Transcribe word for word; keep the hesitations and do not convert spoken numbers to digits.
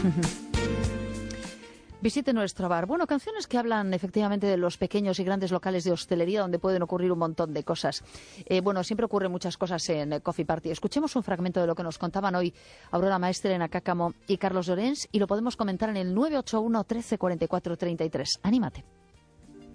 Visite nuestro bar. Bueno, canciones que hablan efectivamente de los pequeños y grandes locales de hostelería donde pueden ocurrir un montón de cosas. Eh, bueno, siempre ocurren muchas cosas en eh, Coffee Party. Escuchemos un fragmento de lo que nos contaban hoy Aurora Maestre, Elena Cáccamo y Carlos Llorens y lo podemos comentar en el nueve ocho uno, trece, cuarenta y cuatro, treinta y tres. Anímate.